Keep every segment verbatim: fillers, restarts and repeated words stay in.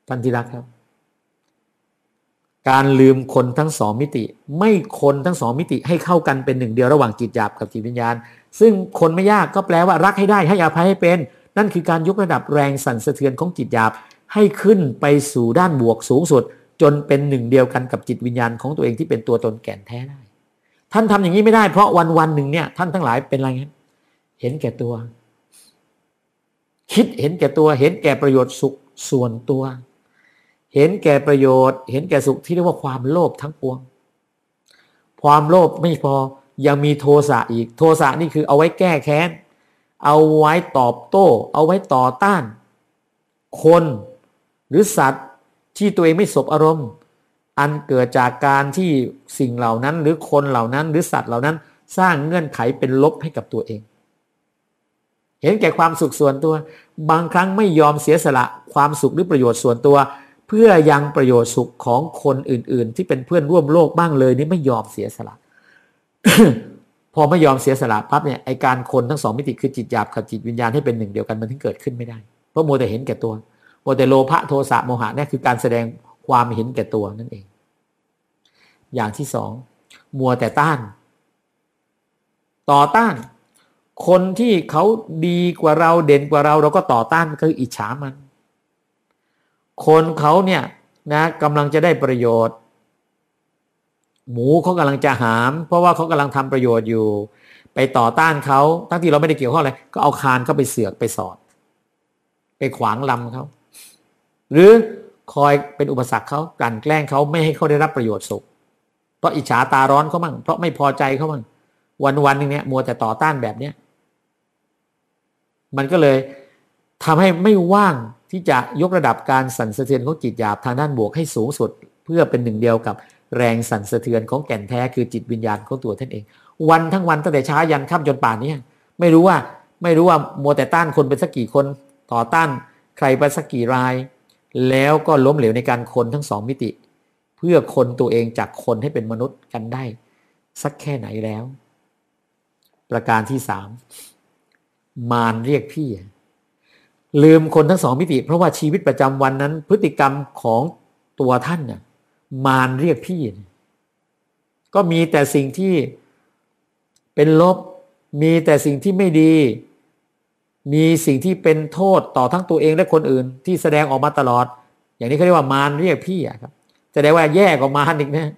ท่านที่รักครับการลืมคนทั้งสองมิติไม่คนทั้งสองมิติให้เข้ากันเป็นหนึ่งเดียวระหว่างจิตหยาบกับจิตวิญญาณซึ่งคนไม่ยากก็แปลว่ารักให้ได้ให้อภัยให้เป็นนั่นคือการยกระดับแรงสั่นสะเทือนของจิตหยาบให้ขึ้นไปสู่ด้านบวกสูงสุดจนเป็นหนึ่งเดียวกันกับจิตวิญญาณของตัวเองที่เป็นตัวตนแก่นแท้ได้ท่านทำอย่างนี้ไม่ได้เพราะวันวันหนึ่งเนี่ยท่านทั้งหลายเป็นอะไรเงี้ยเห็นแก่ตัวคิดเห็นแก่ตัวเห็นแก่ประโยชน์สุขส่วนตัวเห็นแก่ประโยชน์เห็นแก่สุขที่เรียกว่าความโลภทั้งปวงความโลภไม่พอยังมีโทสะอีกโทสะนี่คือเอาไว้แก้แค้นเอาไว้ตอบโต้เอาไว้ต่อต้านคนหรือสัตว์ที่ตัวเองไม่สบอารมณ์อันเกิดจากการที่สิ่งเหล่านั้นหรือคนเหล่านั้นหรือสัตว์เหล่านั้นสร้างเงื่อนไขเป็นลบให้กับตัวเองเห็นแก่ความสุขส่วนตัวบางครั้งไม่ยอมเสียสละความสุขหรือประโยชน์ส่วนตัวเพื่อยังประโยชน์สุขของคนอื่นๆที่เป็นเพื่อนร่วมโลกบ้างเลยนี่ไม่ยอมเสียสละ พอไม่ยอมเสียสละปั๊บเนี่ยไอการคนทั้งสองมิติคือจิตหยาบกับจิตวิญญาณให้เป็นหนึ่งเดียวกันมันถึงเกิดขึ้นไม่ได้เพราะมัวแต่เห็นแก่ตัวมัวแต่โลภะโทสะโมหะเนี่ยคือการแสดงความเห็นแก่ตัวนั่นเองอย่างที่สองมัวแต่ต้านต่อต้านคนที่เขาดีกว่าเราเด่นกว่าเราเราก็ต่อต้านคืออิจฉามันคนเขาเนี่ยนะกำลังจะได้ประโยชน์หมูเขากำลังจะหามเพราะว่าเขากำลังทำประโยชน์อยู่ไปต่อต้านเขาทั้งที่เราไม่ได้เกี่ยวข้องอะไรก็เอาคานเข้าไปเสือกไปสอดไปขวางลำเขาหรือคอยเป็นอุปสรรคเขากลั่นแกล้งเขาไม่ให้เขาได้รับประโยชน์สุขเพราะอิจฉาตาร้อนเขามั่งเพราะไม่พอใจเขามั่งวันวันนึงเนี่ยมัวแต่ต่อต้านแบบเนี้ยมันก็เลยทำให้ไม่ว่างที่จะยกระดับการสั่นสะเทือนของจิตหยาบทางด้านบวกให้สูงสุดเพื่อเป็นหนึ่งเดียวกับแรงสั่นสะเทือนของแก่นแท้คือจิตวิญญาณของตัวท่านเองวันทั้งวันตั้งแต่เช้ายันค่ำจนป่านนี้ไม่รู้ว่าไม่รู้ว่ามัวแต่ต้านคนไปสักกี่คนต่อต้านใครไปสักกี่รายแล้วก็ล้มเหลวในการคนทั้งสองมิติเพื่อคนตัวเองจากคนให้เป็นมนุษย์กันได้สักแค่ไหนแล้วประการที่สามมารเรียกพี่ลืมคนทั้งสองมิติเพราะว่าชีวิตประจำวันนั้นพฤติกรรมของตัวท่านน่ะมารเรียกพี่ก็มีแต่สิ่งที่เป็นลบมีแต่สิ่งที่ไม่ดีมีสิ่งที่เป็นโทษต่อทั้งตัวเองและคนอื่นที่แสดงออกมาตลอดอย่างนี้เขาเรียกว่ามารเรียกพี่อะครับแสดงว่าแย่กว่ามารอีกนะ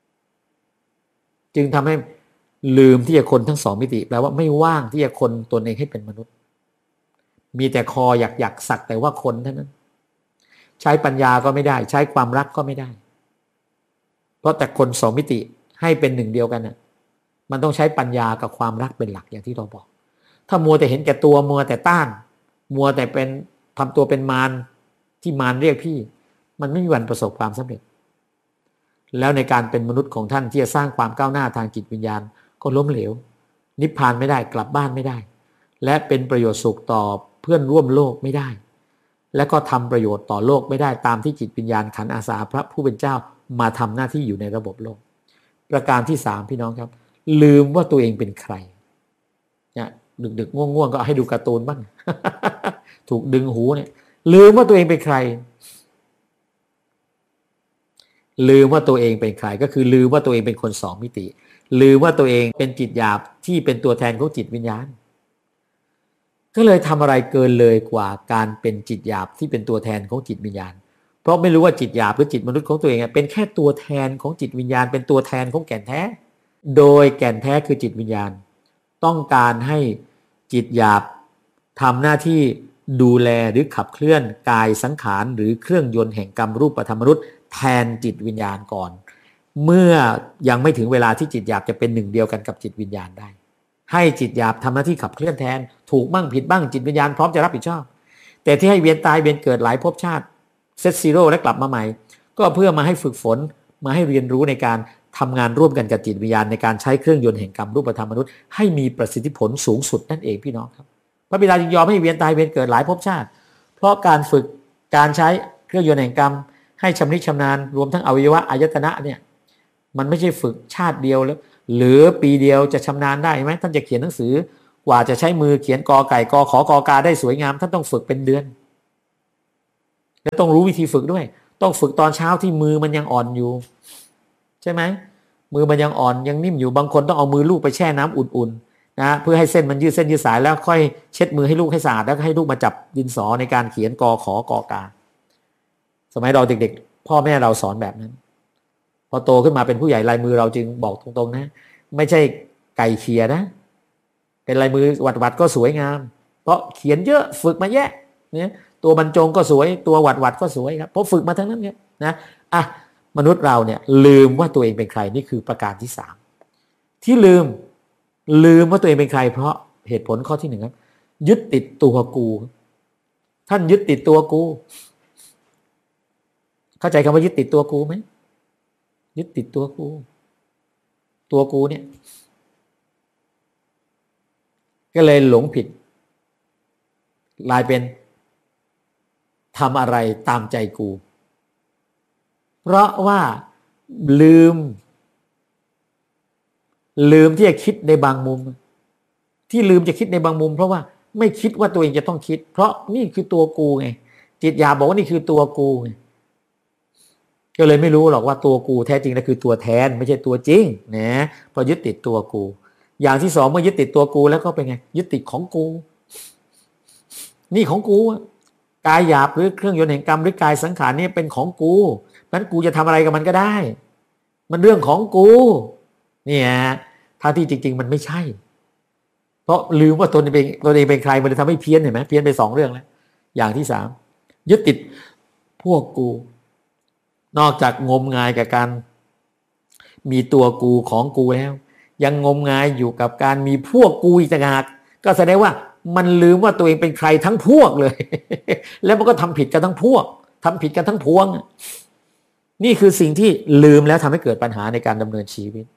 จึงทำให้ลืมที่จะคนทั้งสองมิติแปลว่าไม่ว่างที่จะคนตนเองให้เป็นมนุษย์มีแต่คออยากอยากสักแต่ว่าคนเท่านั้นใช้ปัญญาก็ไม่ได้ใช้ความรักก็ไม่ได้เพราะแต่คนสองมิติให้เป็นหนึ่งเดียวกันน่ะมันต้องใช้ปัญญากับความรักเป็นหลักอย่างที่เราบอกถ้ามัวแต่เห็นแก่ตัวมัวแต่ต้านมัวแต่เป็นทำตัวเป็นมารที่มารเรียกพี่มันไม่มีวันประสบความสำเร็จแล้วในการเป็นมนุษย์ของท่านที่จะสร้างความก้าวหน้าทางจิตวิญญาณก็ล้มเหลวนิพพานไม่ได้กลับบ้านไม่ได้และเป็นประโยชน์สุขต่อเพื่อนร่วมโลกไม่ได้และก็ทำประโยชน์ต่อโลกไม่ได้ตามที่จิตวิญญาณขันธ์อาสาพระผู้เป็นเจ้ามาทำหน้าที่อยู่ในระบบโลกประการที่สามพี่น้องครับลืมว่าตัวเองเป็นใครเนี่ยดึกๆง่วงๆก็ให้ดูการ์ตูนบ้าง ถูกดึงหูเนี่ยลืมว่าตัวเองเป็นใครลืมว่าตัวเองเป็นใครก็คือลืมว่าตัวเองเป็นคนสองมิติลืมว่าตัวเองเป็นจิตหยาบที่เป็นตัวแทนของจิตวิญญาณก็เลยทำอะไรเกินเลยกว่าการเป็นจิตหยาบที่เป็นตัวแทนของจิตวิญญาณเพราะไม่รู้ว่าจิตหยาบหรือจิตมนุษย์ของตัวเองเป็นแค่ตัวแทนของจิตวิญญาณเป็นตัวแทนของแก่นแท้โดยแก่นแท้คือจิตวิญญาณต้องการให้จิตหยาบทำหน้าที่ดูแลหรือขับเคลื่อนกายสังขารหรือเครื่องยนต์แห่งกรรมรูปธรรมมนุษย์แทนจิตวิญญาณก่อนเมื่อยังไม่ถึงเวลาที่จิตหยาบจะเป็นหนึ่งเดียวกันกับจิตวิญญาณได้ให้จิตหยาบทำหน้าที่ขับเคลื่อนแทนถูกบ้างผิดบ้างจิตวิญญาณพร้อมจะรับผิดชอบแต่ที่ให้เวียนตายเวียนเกิดหลายภพชาติเซตซีโร่และกลับมาใหม่ก็เพื่อมาให้ฝึกฝนมาให้เรียนรู้ในการทำงานร่วมกันกับจิตวิญญาณในการใช้เครื่องยนต์แห่งกรรมรูปธรรมมนุษย์ให้มีประสิทธิผลสูงสุดนั่นเองพี่น้องครับพระบิดาจึงยอมให้เวียนตายเวียนเกิดหลายภพชาติเพราะการฝึกการใช้เครื่องยนต์แห่งกรรมให้ชำนิชำนาญรวมทั้งอวัยวะอายตนะเนี่ยมันไม่ใช่ฝึกชาติเดียวแล้วหรือปีเดียวจะชำนาญได้ไหมท่านจะเขียนหนังสือกว่าจะใช้มือเขียนกอไก่กอขอกอกาได้สวยงามท่านต้องฝึกเป็นเดือนและต้องรู้วิธีฝึกด้วยต้องฝึกตอนเช้าที่มือมันยังอ่อนอยู่ใช่ไหมมือมันยังอ่อนยังนิ่มอยู่บางคนต้องเอามือลูกไปแช่น้ำอุ่นๆนะเพื่อให้เส้นมันยืดเส้นยืดสายแล้วค่อยเช็ดมือให้ลูกให้สะอาดแล้วก็ให้ลูกมาจับดินสอในการเขียนกอขอกอกาสมัยเราเด็กๆพ่อแม่เราสอนแบบนั้นพอโตขึ้นมาเป็นผู้ใหญ่ลายมือเราจึงบอกตรงๆนะไม่ใช่ไก่เขียนะเป็นลายมือหวัดๆก็สวยงามเพราะเขียนเยอะฝึกมาแยะเนี่ยตัวบรรจงก็สวยตัวหวัดๆก็สวยครับเพราะฝึกมาทั้งนั้นเนี่ยนะอ่ะมนุษย์เราเนี่ยลืมว่าตัวเองเป็นใครนี่คือประการที่สามที่ลืมลืมว่าตัวเองเป็นใครเพราะเหตุผลข้อที่หนึ่งครับยึดติดตัวกูท่านยึดติดตัวกูเข้าใจคำว่ายึดติดตัวกูไหมยึดติดตัวกูตัวกูเนี่ยก็เลยหลงผิดกลายเป็นทำอะไรตามใจกูเพราะว่าลืมลืมที่จะคิดในบางมุมที่ลืมจะคิดในบางมุมเพราะว่าไม่คิดว่าตัวเองจะต้องคิดเพราะนี่คือตัวกูไงจิตหยาบบอกว่านี่คือตัวกูไงก็เลยไม่รู้หรอกว่าตัวกูแท้จริงนั่นคือตัวแทนไม่ใช่ตัวจริงนะพอยึดติดตัวกูอย่างที่สองเมื่อยึดติดตัวกูแล้วก็เป็นไงยึดติดของกูนี่ของกูกายหยาบหรือเครื่องยนต์แห่งกรรมหรือกายสังขารนี่เป็นของกูนั้นกูจะทำอะไรกับมันก็ได้มันเรื่องของกูเนี่ยถ้าที่จริงๆมันไม่ใช่เพราะลืมว่าตนเองเป็นตนเองเป็นใครมันเลยทำให้เพี้ยนเห็นไหมเพี้ยนไปสองเรื่องแล้วอย่างที่สามยึดติดพวกกูนอกจากงมงายกับการมีตัวกูของกูแล้วยังงมงายอยู่กับการมีพวกกูอีกต่างหากก็แสดงว่ามันลืมว่าตัวเองเป็นใครทั้งพวกเลย แล้วมันก็ทำผิดกันทั้งพวกทำผิดกันทั้งพวงนี่คือสิ่งที่ลืมแล้วทำให้เกิดปัญหาในการดำเนินชีวิต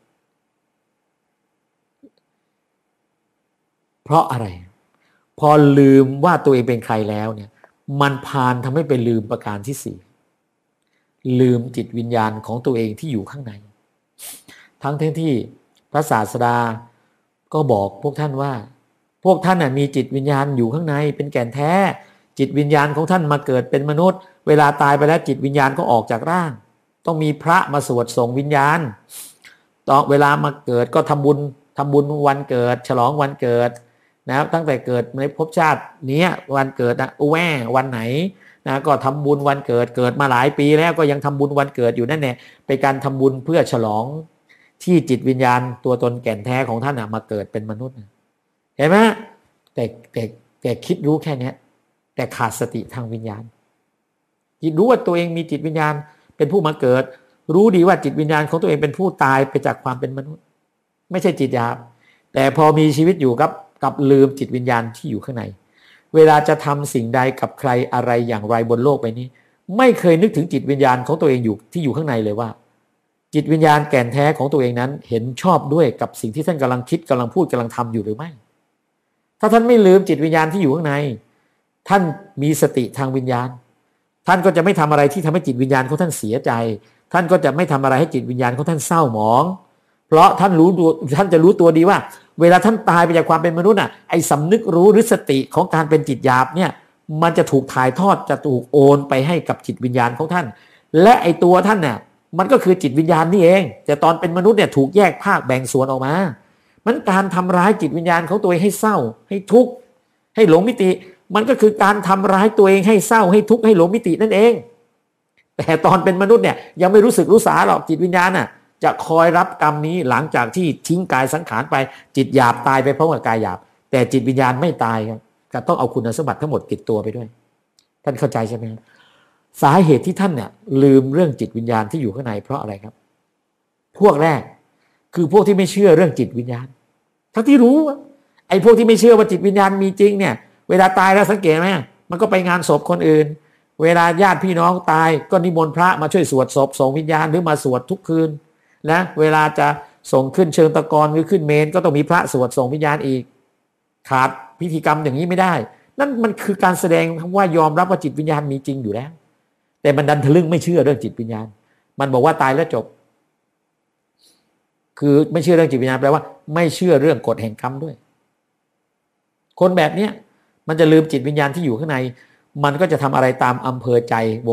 เพราะอะไรพอลืมว่าตัวเองเป็นใครแล้วเนี่ยมันพาลทำให้ไปลืมประการที่สี่ลืมจิตวิญญาณของตัวเองที่อยู่ข้างในทั้งที่พระศาสดาก็บอกพวกท่านว่าพวกท่านน่ะมีจิตวิญญาณอยู่ข้างในเป็นแก่นแท้จิตวิญญาณของท่านมาเกิดเป็นมนุษย์เวลาตายไปแล้วจิตวิญญาณก็ออกจากร่างต้องมีพระมาสวดส่งวิญญาณตอนเวลามาเกิดก็ทำบุญทำบุญวันเกิดฉลองวันเกิดนะตั้งแต่เกิดในภพชาตินี้วันเกิดนะอุแว่วันไหนนะก็ทำบุญวันเกิดเกิดมาหลายปีแล้วก็ยังทำบุญวันเกิดอยู่นั่นแหละเป็นการทำบุญเพื่อฉลองที่จิตวิญญาณตัวตนแก่นแท้ของท่านมาเกิดเป็นมนุษย์เห็นไหมแต่แต่แต่คิดรู้แค่นี้แต่ขาดสติทางวิญญาณจิตรู้ว่าตัวเองมีจิตวิญญาณเป็นผู้มาเกิดรู้ดีว่าจิตวิญญาณของตัวเองเป็นผู้ตายไปจากความเป็นมนุษย์ไม่ใช่จิตหยาบแต่พอมีชีวิตอยู่กับกับลืมจิตวิญญาณที่อยู่ข้างในเวลาจะทำสิ่งใดกับใครอะไรอย่างไรบนโลกใบนี้ไม่เคยนึกถึงจิตวิญญาณของตัวเองอยู่ที่อยู่ข้างในเลยว่าจิตวิญญาณแก่นแท้ของตัวเองนั้นเห็นชอบด้วยกับสิ่งที่ท่านกำลังคิดกำลังพูดกำลังทำอยู่หรือไม่ถ้าท่านไม่ลืมจิตวิญญาณที่อยู่ข้างในท่านมีสติทางวิญญาณท่านก็จะไม่ทำอะไรที่ทำให้จิตวิญญาณของท่านเสียใจท่านก็จะไม่ทำอะไรให้จิตวิญญาณของท่านเศร้าหมองเพราะท่านรู้ตัวท่านจะรู้ตัวดีว่าเวลาท่านตายไปจากความเป็นมนุษย์น่ะไอ้สำนึกรู้หรือสติของการเป็นจิตหยาบเนี่ยมันจะถูกถ่ายทอดจะถูกโอนไปให้กับจิตวิญญาณของท่านและไอ้ตัวท่านเนี่ยมันก็คือจิตวิญญาณนี่เองแต่ตอนเป็นมนุษย์เนี่ยถูกแยกภาคแบ่งส่วนออกมามันการทำร้ายจิตวิญญาณของตัวเองให้เศร้าให้ทุกข์ให้หลงมิติมันก็คือการทำร้ายตัวเองให้เศร้าให้ทุกข์ให้หลงมิตินั่นเองแต่ตอนเป็นมนุษย์เนี่ยยังไม่รู้สึกรู้สาหรอกจิตวิญญาณน่ะจะคอยรับกรรมนี้หลังจากที่ทิ้งกายสังขารไปจิตหยาบตายไปเพราะว่ากายหยาบแต่จิตวิญญาณไม่ตายครับก็ต้องเอาคุณสมบัติทั้งหมดติดตัวไปด้วยท่านเข้าใจใช่ไหมครับสาเหตุที่ท่านเนี่ยลืมเรื่องจิตวิญญาณที่อยู่ข้างในเพราะอะไรครับพวกแรกคือพวกที่ไม่เชื่อเรื่องจิตวิญญาณทั้งที่รู้ไอ้พวกที่ไม่เชื่อว่าจิตวิญญาณมีจริงเนี่ยเวลาตายแล้วสังเกตไหมมันก็ไปงานศพคนอื่นเวลาญาติพี่น้องตายก็นิมนต์พระมาช่วยสวดศพส่งวิญญาณหรือมาสวดทุกคืนนะเวลาจะส่งขึ้นเชิงตะกอนหรือขึ้นเมนก็ต้องมีพระสวดส่งวิญญาณอีกขาดพิธีกรรมอย่างนี้ไม่ได้นั่นมันคือการแสดงว่ายอมรับว่าจิตวิญญาณมีจริงอยู่แล้วแต่มันดันทะลึ่งไม่เชื่อเรื่องจิตวิญญาณมันบอกว่าตายแล้วจบคือไม่เชื่อเรื่องจิตวิญญาณแปลว่าไม่เชื่อเรื่องกฎแห่งกรรมด้วยคนแบบเนี้ยมันจะลืมจิตวิญญาณที่อยู่ข้างในมันก็จะทำอะไรตามอำเภอใจ